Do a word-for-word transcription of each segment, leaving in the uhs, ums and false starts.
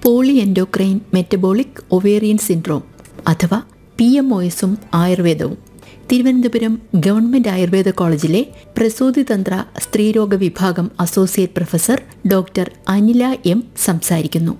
Poly endocrine metabolic ovarian syndrome അഥവാ P M O എസും ആയുർവേദവും. Thiruvananthapuram government Ayurveda കോളേജിലെ പ്രസൂതിതന്ത്ര സ്ത്രീരോഗ വിഭാഗം associate professor doctor Anila M സംസാരിക്കുന്നു.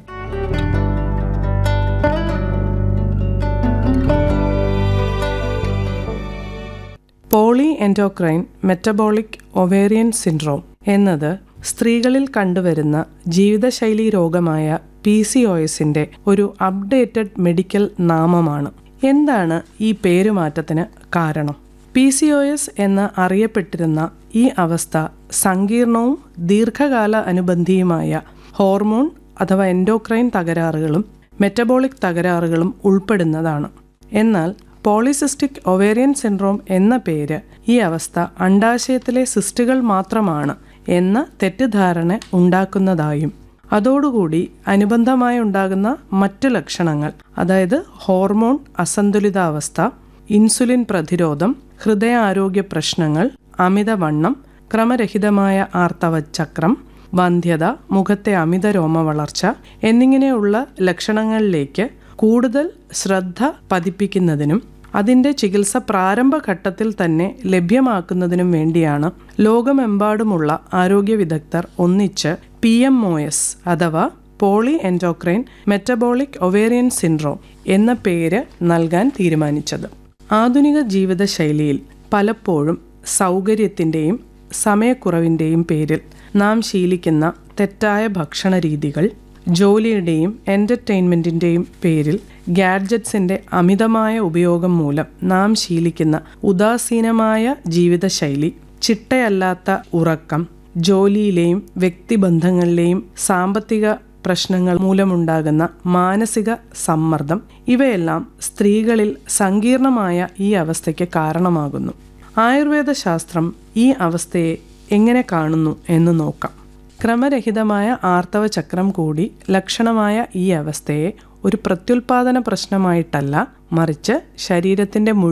Poly endocrine metabolic ovarian syndrome എന്നത് സ്ത്രീകളിൽ കണ്ടുവരുന്ന ജീവിതശൈലി രോഗമായ പി സി ഒ എസിന്റെ ഒരു അപ്ഡേറ്റഡ് മെഡിക്കൽ നാമമാണ്. എന്താണ് ഈ പേരുമാറ്റത്തിന് കാരണം? പി സി ഒ എസ് എന്ന് അറിയപ്പെട്ടിരുന്ന ഈ അവസ്ഥ സങ്കീർണവും ദീർഘകാല അനുബന്ധിയുമായ ഹോർമോൺ അഥവാ എൻഡോക്രൈൻ തകരാറുകളും മെറ്റബോളിക് തകരാറുകളും ഉൾപ്പെടുന്നതാണ്. എന്നാൽ പോളിസിസ്റ്റിക് ഒവേറിയൻ സിൻഡ്രോം എന്ന പേര് ഈ അവസ്ഥ അണ്ഡാശയത്തിലെ സിസ്റ്റുകൾ മാത്രമാണ് എന്ന തെറ്റിദ്ധാരണ ഉണ്ടാക്കുന്നതായും അതോടുകൂടി അനുബന്ധമായി ഉണ്ടാകുന്ന മറ്റു ലക്ഷണങ്ങൾ, അതായത് ഹോർമോൺ അസന്തുലിതാവസ്ഥ, ഇൻസുലിൻ പ്രതിരോധം, ഹൃദയാരോഗ്യ പ്രശ്നങ്ങൾ, അമിതവണ്ണം, ക്രമരഹിതമായ ആർത്തവചക്രം, വന്ധ്യത, മുഖത്തെ അമിത രോമ വളർച്ച എന്നിങ്ങനെയുള്ള ലക്ഷണങ്ങളിലേക്ക് കൂടുതൽ ശ്രദ്ധ പതിപ്പിക്കുന്നതിനും അതിൻ്റെ ചികിത്സ പ്രാരംഭഘട്ടത്തിൽ തന്നെ ലഭ്യമാക്കുന്നതിനും വേണ്ടിയാണ് ലോകമെമ്പാടുമുള്ള ആരോഗ്യ വിദഗ്ധർ ഒന്നിച്ച് പി എം ഒ എസ് അഥവാ poly endocrine metabolic ovarian syndrome എന്ന പേര് നൽകാൻ തീരുമാനിച്ചത്. ആധുനിക ജീവിതശൈലിയിൽ പലപ്പോഴും സൗകര്യത്തിൻ്റെയും സമയക്കുറവിൻ്റെയും പേരിൽ നാം ശീലിക്കുന്ന തെറ്റായ ഭക്ഷണ രീതികൾ, ജോലിയുടെയും എൻ്റർടൈൻമെൻറ്റിൻ്റെയും പേരിൽ ഗാഡ്ജറ്റ്സിൻ്റെ അമിതമായ ഉപയോഗം മൂലം നാം ശീലിക്കുന്ന ഉദാസീനമായ ജീവിതശൈലി, ചിട്ടയല്ലാത്ത ഉറക്കം, ജോലിയിലെയും വ്യക്തിബന്ധങ്ങളിലെയും സാമ്പത്തിക പ്രശ്നങ്ങൾ മൂലമുണ്ടാകുന്ന മാനസിക സമ്മർദ്ദം ഇവയെല്ലാം സ്ത്രീകളിൽ സങ്കീർണമായ ഈ അവസ്ഥയ്ക്ക് കാരണമാകുന്നു. ആയുർവേദ ശാസ്ത്രം ഈ അവസ്ഥയെ എങ്ങനെ കാണുന്നു എന്ന് നോക്കാം. ക്രമരഹിതമായ ആർത്തവ ചക്രം കൂടി ലക്ഷണമായ ഈ അവസ്ഥയെ ഒരു പ്രത്യുൽപാദന പ്രശ്നമായിട്ടല്ല, മറിച്ച് ശരീരത്തിൻ്റെ